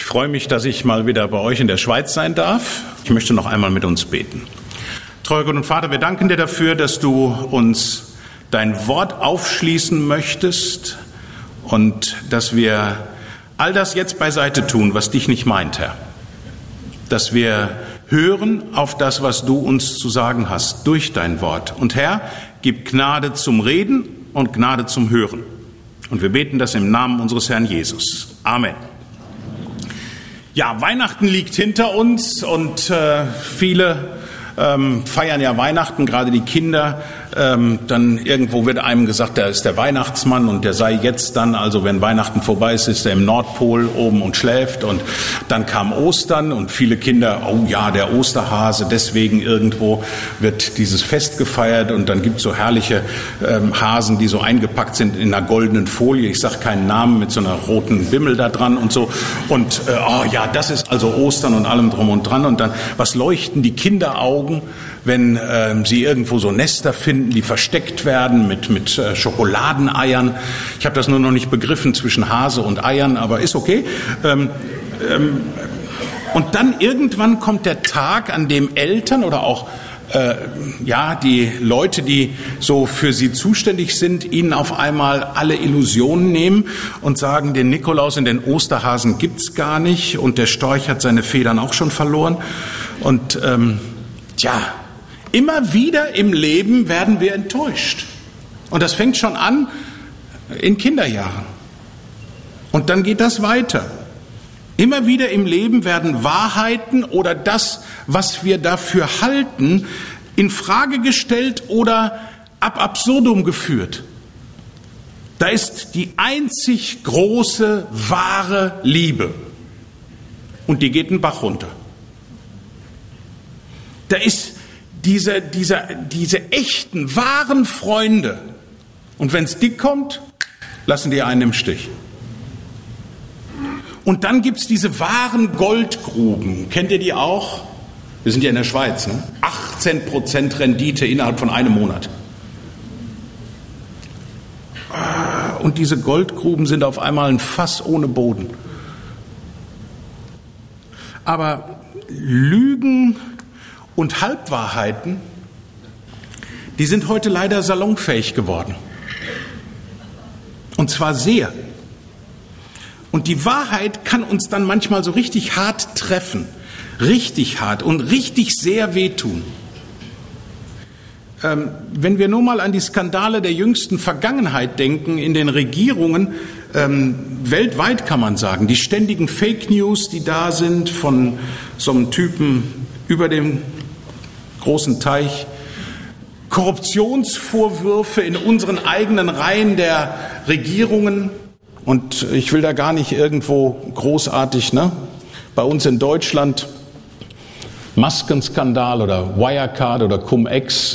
Ich freue mich, dass ich mal wieder bei euch in der Schweiz sein darf. Ich möchte noch einmal mit uns beten. Treuer Gott und Vater, wir danken dir dafür, dass du uns dein Wort aufschließen möchtest und dass wir all das jetzt beiseite tun, was dich nicht meint, Herr. Dass wir hören auf das, was du uns zu sagen hast, durch dein Wort. Und Herr, gib Gnade zum Reden und Gnade zum Hören. Und wir beten das im Namen unseres Herrn Jesus. Amen. Ja, Weihnachten liegt hinter uns und viele feiern ja Weihnachten, gerade die Kinder. Dann irgendwo wird einem gesagt, der ist der Weihnachtsmann und der sei jetzt dann, also wenn Weihnachten vorbei ist, ist er im Nordpol oben und schläft. Und dann kam Ostern und viele Kinder, oh ja, der Osterhase, deswegen irgendwo wird dieses Fest gefeiert. Und dann gibt es so herrliche Hasen, die so eingepackt sind in einer goldenen Folie. Ich sage keinen Namen, mit so einer roten Bimmel da dran und so. Und oh ja, das ist also Ostern und allem drum und dran. Und dann, was leuchten die Kinderaugen, wenn sie irgendwo so Nester finden, die versteckt werden mit Schokoladeneiern. Ich habe das nur noch nicht begriffen zwischen Hase und Eiern, aber ist okay. Und dann irgendwann kommt der Tag, an dem Eltern oder auch die Leute, die so für sie zuständig sind, ihnen auf einmal alle Illusionen nehmen und sagen, den Nikolaus und den Osterhasen gibt's gar nicht und der Storch hat seine Federn auch schon verloren. Und immer wieder im Leben werden wir enttäuscht. Und das fängt schon an in Kinderjahren. Und dann geht das weiter. Immer wieder im Leben werden Wahrheiten oder das, was wir dafür halten, in Frage gestellt oder ab absurdum geführt. Da ist die einzig große, wahre Liebe. Und die geht den Bach runter. Da ist diese echten, wahren Freunde. Und wenn es dick kommt, lassen die einen im Stich. Und dann gibt's diese wahren Goldgruben. Kennt ihr die auch? Wir sind ja in der Schweiz, ne? 18% Rendite innerhalb von einem Monat. Und diese Goldgruben sind auf einmal ein Fass ohne Boden. Aber Lügen und Halbwahrheiten, die sind heute leider salonfähig geworden. Und zwar sehr. Und die Wahrheit kann uns dann manchmal so richtig hart treffen. Richtig hart und richtig sehr wehtun. Wenn wir nur mal an die Skandale der jüngsten Vergangenheit denken, in den Regierungen, weltweit kann man sagen, die ständigen Fake News, die da sind von so einem Typen über dem großen Teich, Korruptionsvorwürfe in unseren eigenen Reihen der Regierungen. Und ich will da gar nicht irgendwo großartig, bei uns in Deutschland Maskenskandal oder Wirecard oder Cum-Ex